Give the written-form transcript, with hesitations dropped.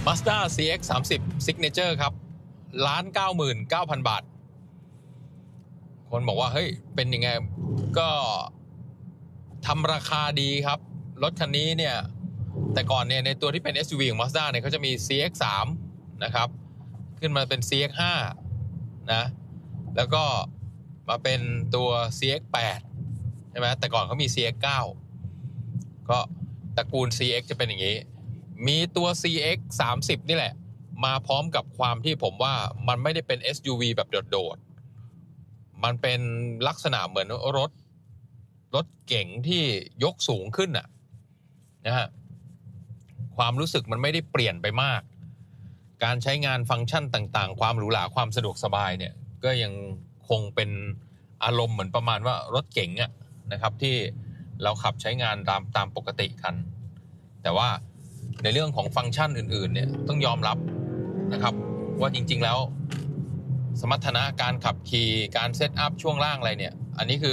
Mazda CX-30 Signature ครับ1,99,000 บาทคนบอกว่าเฮ้ยเป็นยังไงก็ทำราคาดีครับรถคันนี้เนี่ยแต่ก่อนเนี่ยในตัวที่เป็น SUV ของ Mazda เนี่ยเขาจะมี CX-3 นะครับขึ้นมาเป็น CX-5 นะแล้วก็มาเป็นตัว CX-8 ใช่ไหมแต่ก่อนเขามี CX-9 ก็ตระกูล CX จะเป็นอย่างนี้มีตัว CX-30 นี่แหละมาพร้อมกับความที่ผมว่ามันไม่ได้เป็น SUV แบบโดดๆมันเป็นลักษณะเหมือนรถเก๋งที่ยกสูงขึ้นนะฮะความรู้สึกมันไม่ได้เปลี่ยนไปมากการใช้งานฟังก์ชันต่างๆความหรูหราความสะดวกสบายเนี่ยก็ยังคงเป็นอารมณ์เหมือนประมาณว่ารถเก๋งนะครับที่เราขับใช้งานตามปกติกันแต่ว่าในเรื่องของฟังก์ชันอื่นๆเนี่ยต้องยอมรับนะครับว่าจริงๆแล้วสมรรถนะการขับขี่การเซตอัพช่วงล่างอะไรเนี่ยอันนี้คือ